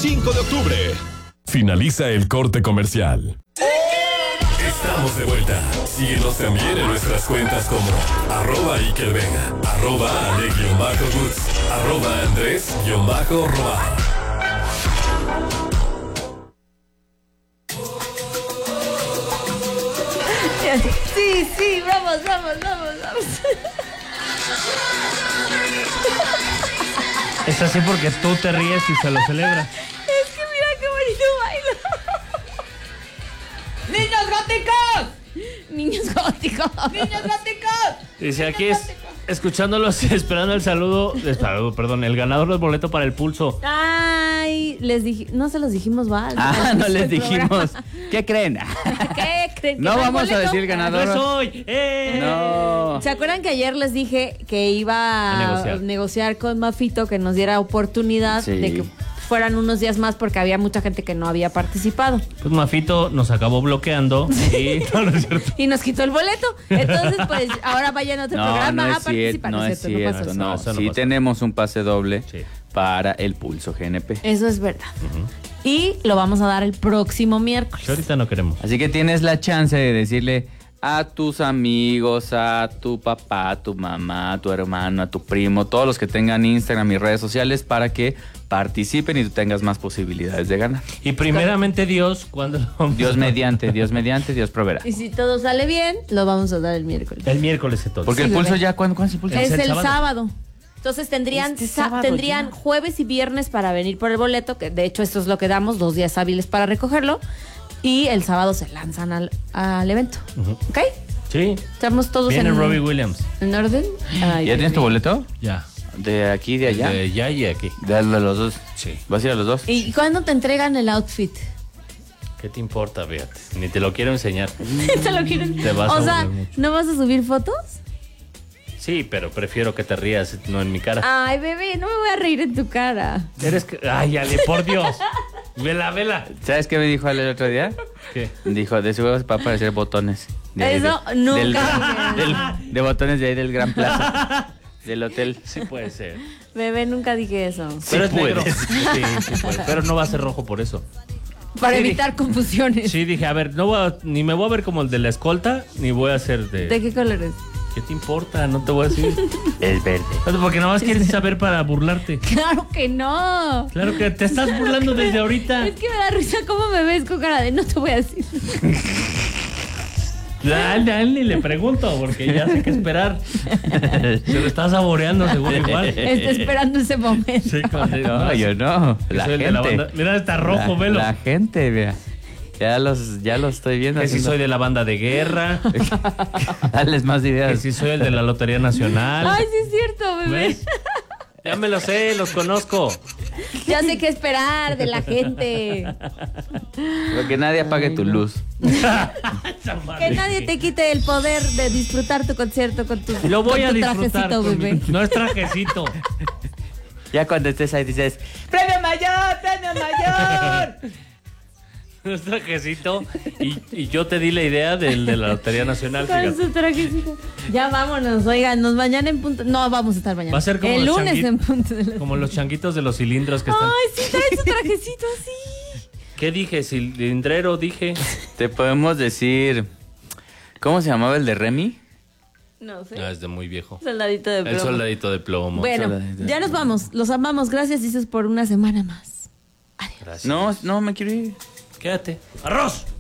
5 de octubre. Finaliza el corte comercial. Estamos de vuelta. Síguenos también en nuestras cuentas como @IkerVega, @Ale_Goods, @Andrés_Roa. Sí, vamos. Es así porque tú te ríes y se lo celebras. Es que mira qué bonito bailo. ¡Niños góticos! Dice aquí escuchándolos, esperando el el ganador del boleto para el pulso. Ay, no se los dijimos, Val. No les dijimos. ¿Qué creen? ¿Qué creen? No vamos a decir ganador. ¡No soy! No. ¿Se acuerdan que ayer les dije que iba a negociar con Mafito que nos diera oportunidad de que fueran unos días más porque había mucha gente que no había participado? Pues Mafito nos acabó bloqueando y no es cierto. Y nos quitó el boleto. Entonces, pues, ahora vayan a otro programa a participar. No es cierto. Sí tenemos un pase doble para el Pulso GNP. Eso es verdad. Y lo vamos a dar el próximo miércoles. Que ahorita no queremos. Así que tienes la chance de decirle a tus amigos, a tu papá, a tu mamá, a tu hermano, a tu primo, todos los que tengan Instagram y redes sociales para que participen y tú tengas más posibilidades de ganar. Y primeramente Dios, cuando Dios mediante, Dios proveerá. Y si todo sale bien, lo vamos a dar el miércoles. El miércoles entonces. Porque el pulso ya, ¿cuándo es el pulso? Es el sábado. Entonces tendrían ya. jueves y viernes para venir por el boleto, que de hecho esto es lo que damos, 2 días hábiles para recogerlo. Y el sábado se lanzan al evento. ¿Ok? Sí. Estamos todos Viene Robbie Williams. ¿En orden? Ay, ¿Ya tienes tu boleto? Ya. ¿De aquí, de allá? De allá y aquí. De los dos. Sí. ¿Vas a ir a los dos? ¿Y cuándo te entregan el outfit? ¿Qué te importa, fíjate? Ni te lo quiero enseñar. ¿Te lo quieren? Te vas a volver mucho. ¿No vas a subir fotos? Sí, pero prefiero que te rías, no en mi cara. Ay, bebé, no me voy a reír en tu cara. Ay, Ale, por Dios. Vela. ¿Sabes qué me dijo Ale el otro día? ¿Qué? Dijo, de seguro va a aparecer botones. Eso nunca. De botones de ahí del Gran Plaza. Del hotel. Sí puede ser. Bebé, nunca dije eso. Pero es negro. Sí puede. Pero no va a ser rojo por eso. Para evitar confusiones. Sí, dije, a ver, ni me voy a ver como el de la escolta, ni voy a ser de... ¿De qué color es? ¿Qué te importa? No te voy a decir. Es verde. Porque nada más quieres saber para burlarte. Claro que no. Claro que te estás burlando desde ahorita. Es que me da risa cómo me ves con cara de no te voy a decir. A él ni le pregunto, porque ya sé qué esperar. Se lo está saboreando seguro igual. Está esperando ese momento. Sí, No, yo no. La gente. Mira, está rojo, velo. La gente, vea. Ya lo estoy viendo. Que si soy de la banda de guerra. Dales más ideas. Que si soy el de la Lotería Nacional. Ay, sí es cierto, bebé. ¿Ves? Ya me lo sé, los conozco. Ya sé qué esperar de la gente. Pero que nadie apague tu luz. Que nadie te quite el poder de disfrutar tu concierto con tu Lo voy con a tu disfrutar. trajecito, bebé. No es trajecito. Ya cuando estés ahí dices, ¡Premio mayor! ¡Premio mayor! No es trajecito. Y yo te di la idea del de la Lotería Nacional. Con Fíjate. su trajecito. Ya vámonos, oigan, nos mañana en punto. No, vamos a estar mañana. Va a ser como el los lunes en punto de como los changuitos de los cilindros que están. Ay, sí, trae su trajecito así. ¿Qué dije? Cilindrero, dije. Te podemos decir, ¿cómo se llamaba el de Remy? No sé. No, es de muy viejo. Soldadito de plomo. El soldadito de plomo. Bueno, ya nos vamos. Los amamos. Gracias, dices, por una semana más. Adiós. Gracias. No me quiero ir. Quédate. ¡Arroz!